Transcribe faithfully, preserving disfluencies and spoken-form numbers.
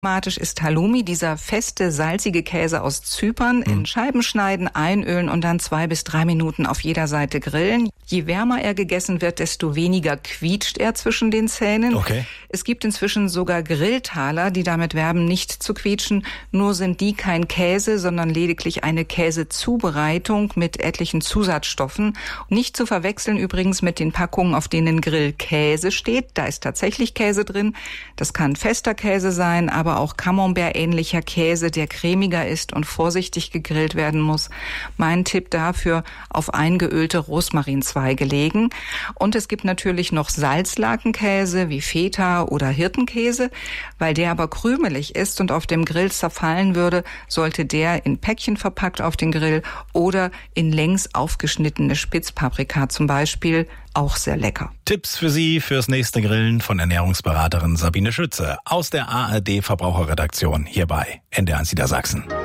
Aromatisch ist Halloumi, dieser feste, salzige Käse aus Zypern, in Scheiben schneiden, einölen und dann zwei bis drei Minuten auf jeder Seite grillen. Je wärmer er gegessen wird, desto weniger quietscht er zwischen den Zähnen. Okay. Es gibt inzwischen sogar Grilltaler, die damit werben, nicht zu quietschen. Nur sind die kein Käse, sondern lediglich eine Käsezubereitung mit etlichen Zusatzstoffen. Nicht zu verwechseln übrigens mit den Packungen, auf denen Grillkäse steht. Da ist tatsächlich Käse drin. Das kann fester Käse sein, aber auch Camembert-ähnlicher Käse, der cremiger ist und vorsichtig gegrillt werden muss. Mein Tipp dafür: auf eingeölte Rosmarinzweige legen. Und es gibt natürlich noch Salzlakenkäse wie Feta oder Hirtenkäse. Weil der aber krümelig ist und auf dem Grill zerfallen würde, sollte der in Päckchen verpackt auf den Grill oder in längs aufgeschnittene Spitzpaprika zum Beispiel. Auch sehr lecker. Tipps für Sie fürs nächste Grillen von Ernährungsberaterin Sabine Schütze aus der A R D Verbraucherredaktion hier bei N D R eins Niedersachsen.